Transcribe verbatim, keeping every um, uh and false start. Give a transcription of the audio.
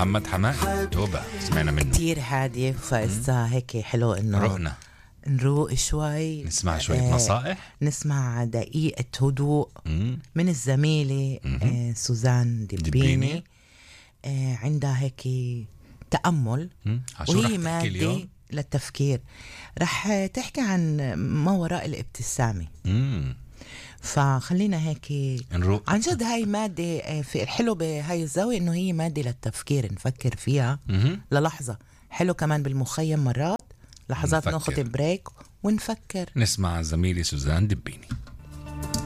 محمد حماقي يوبا سمعنا منه كتير هادي، فإذا هيك حلو إنه رقنا نروق شوي، نسمع شوية آه نصائح، نسمع دقيقة هدوء مم. من الزميلة آه سوزان دبيني, دبيني. آه عندها هيك تأمل، مم. شو رح وهي تحكي مادة اليوم؟ للتفكير. رح تحكي عن ما وراء الابتسامة. مم. فخلينا هيك نروق عن جد. هاي مادة في الحلو بهاي الزاوية إنه هي مادة للتفكير، نفكر فيها مم. للحظة. حلو كمان بالمخيم مرات لحظات نفكر. ناخد بريك ونفكر. نسمع زميلي سوزان دبيني.